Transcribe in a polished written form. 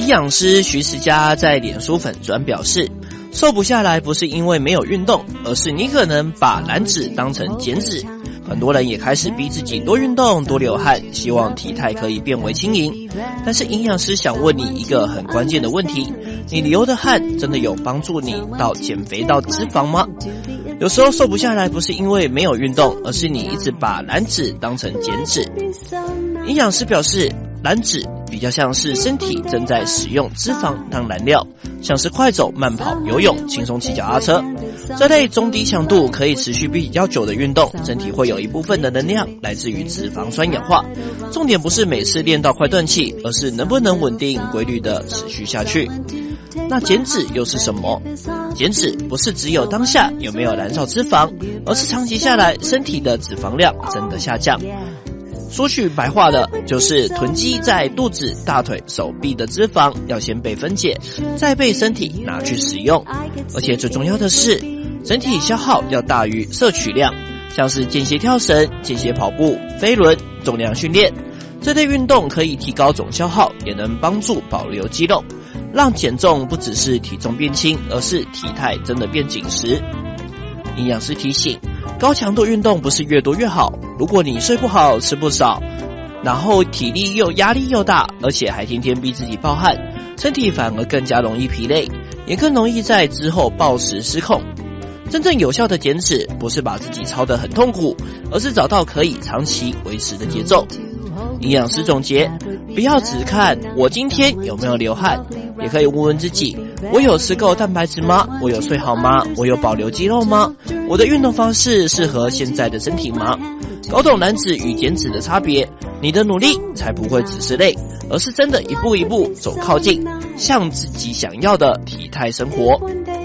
营养师徐实佳在脸书粉专表示，瘦不下来不是因为没有运动，而是你可能把燃脂当成减脂。很多人也开始逼自己多运动多流汗，希望体态可以变为轻盈。但是营养师想问你一个很关键的问题，你流的汗真的有帮助你到减肥到脂肪吗？有时候瘦不下来不是因为没有运动，而是你一直把燃脂当成减脂。营养师表示，燃脂比较像是身体正在使用脂肪当燃料，像是快走、慢跑、游泳、轻松骑脚踏车这类中低强度可以持续比较久的运动，身体会有一部分的能量来自于脂肪酸氧化。重点不是每次练到快断气，而是能不能稳定规律的持续下去。那减脂又是什么？减脂不是只有当下有没有燃烧脂肪，而是长期下来身体的脂肪量真的下降。说句白话的，就是囤积在肚子、大腿、手臂的脂肪要先被分解，再被身体拿去使用。而且最重要的是，整体消耗要大于摄取量，像是间歇跳绳、间歇跑步、飞轮、重量训练这类运动可以提高总消耗，也能帮助保留肌肉，让减重不只是体重变轻，而是体态真的变紧实。营养师提醒，高强度运动不是越多越好，如果你睡不好、吃不少，然后体力又压力又大，而且还天天逼自己暴汗，身体反而更加容易疲累，也更容易在之后暴食失控。真正有效的减脂不是把自己操得很痛苦，而是找到可以长期维持的节奏。营养师总结，不要只看我今天有没有流汗，也可以问问自己，我有吃够蛋白质吗？我有睡好吗？我有保留肌肉吗？我的运动方式适合现在的身体吗？搞懂燃脂与减脂的差别，你的努力才不会只是累，而是真的一步一步走靠近向自己想要的体态生活。